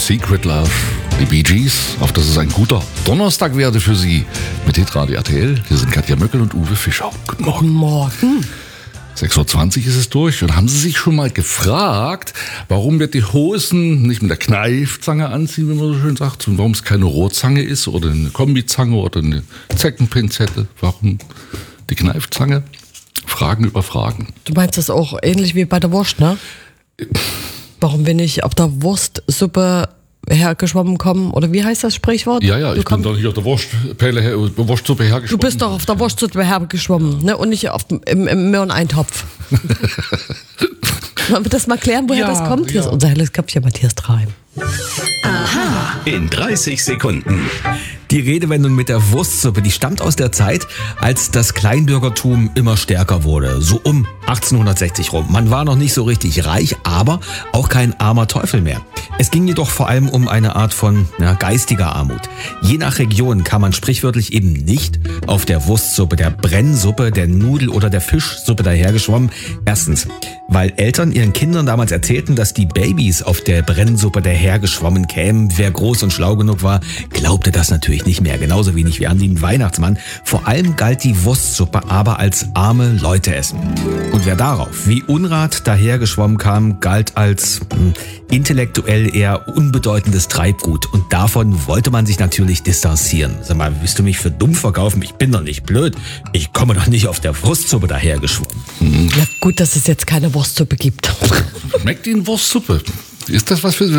Secret Love, die Bee Gees, auf dass es ein guter Donnerstag werde für Sie. Mit Hitradio RTL, hier sind Katja Möckel und Uwe Fischer. Guten Morgen. Guten Morgen. 6.20 Uhr ist es durch. Und haben Sie sich schon mal gefragt, warum wir die Hosen nicht mit der Kneifzange anziehen, wie man so schön sagt, und warum es keine Rohrzange ist oder eine Kombizange oder eine Zeckenpinzette? Warum die Kneifzange? Fragen über Fragen. Du meinst das auch ähnlich wie bei der Wurst, ne? Warum wir nicht auf der Wurstsuppe hergeschwommen kommen? Oder wie heißt das Sprichwort? Ja, ich bin doch nicht auf der Wurstsuppe hergeschwommen. Du bist doch auf der Wurstsuppe hergeschwommen, ne? Und nicht im Möhreneintopf. Wollen wir das mal klären, woher das kommt? Hier ist unser helles Köpfchen, Matthias Treim. In 30 Sekunden. Die Redewendung mit der Wurstsuppe, die stammt aus der Zeit, als das Kleinbürgertum immer stärker wurde. So um 1860 rum. Man war noch nicht so richtig reich, aber auch kein armer Teufel mehr. Es ging jedoch vor allem um eine Art von geistiger Armut. Je nach Region kam man sprichwörtlich eben nicht auf der Wurstsuppe, der Brennsuppe, der Nudel- oder der Fischsuppe dahergeschwommen. Erstens, weil Eltern ihren Kindern damals erzählten, dass die Babys auf der Brennsuppe dahergeschwommen kämen. Wer groß und schlau genug war, glaubte das natürlich nicht mehr. Genauso wenig wie an den Weihnachtsmann. Vor allem galt die Wurstsuppe aber als arme Leute-Essen. Und wer darauf wie Unrat dahergeschwommen kam, galt als intellektuell eher unbedeutendes Treibgut. Und davon wollte man sich natürlich distanzieren. Sag mal, willst du mich für dumm verkaufen? Ich bin doch nicht blöd. Ich komme doch nicht auf der Wurstsuppe dahergeschwommen. Na gut, dass es jetzt keine Wurstsuppe gibt. Schmeckt Ihnen Wurstsuppe? Ist das was für